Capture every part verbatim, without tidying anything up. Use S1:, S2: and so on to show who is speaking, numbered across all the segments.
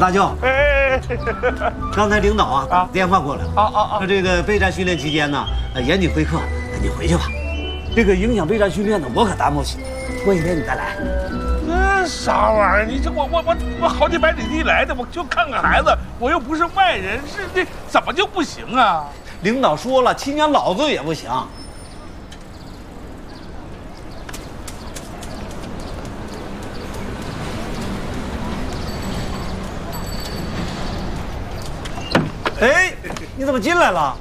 S1: 大舅，
S2: 哎哎哎，
S1: 刚才领导啊
S2: 啊
S1: 电话过来了，
S2: 啊啊啊！
S1: 说这个备战训练期间呢，呃严谨会客，你回去吧。这个影响备战训练呢，我可担不起。过几天你再来。
S2: 那啥玩意儿？你这我我我我好几百里地来的，我就看看孩子，我又不是外人，是这怎么就不行啊？
S1: 领导说了，亲娘老子也不行。哎，你怎么进来了？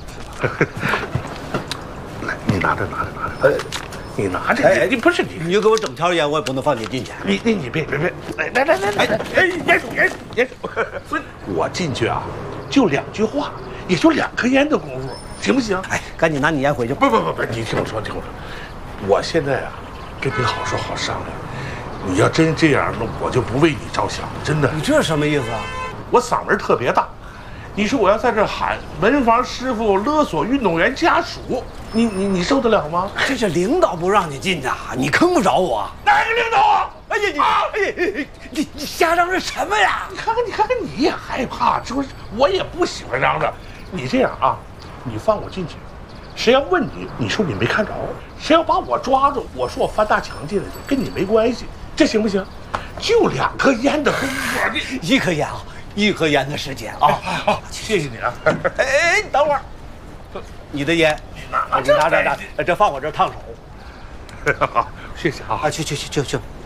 S2: 来，你拿着拿着拿着，呃，你拿着，哎，你不是你，
S1: 你就给我整条烟，我也不能放你进去。
S2: 你你你别别别，来来来来来，哎，严守严守严守，不是我进去啊，就两句话，也就两颗烟的功夫，行不行？
S1: 哎，赶紧拿你烟回去。
S2: 不不不不，你听我说，听我说，我现在啊，跟你好说好商量。你要真这样，那我就不为你着想，真的。
S1: 你这什么意思啊？
S2: 我嗓门特别大，你说我要在这喊文房师傅勒索运动员家属，你你你受得了吗？
S1: 这是领导不让你进的，你坑不着我。
S2: 哪个领导啊？
S1: 哎呀你啊！哎呀哎你你瞎嚷嚷什么呀？
S2: 你看看你看看你也害怕，这不是我也不喜欢嚷嚷。你这样啊，你放我进去，谁要问你，你说你没看着；谁要把我抓住，我说我翻大墙进来的，跟你没关系，这行不行？就两颗烟的功夫，你
S1: 一颗烟啊，一颗烟的时间啊！
S2: 好，谢谢你啊！
S1: 哎哎，你等会儿，你的烟，
S2: 拿
S1: 你拿拿拿，这放我这儿烫手。
S2: 好，谢谢啊！
S1: 啊，去去去去去。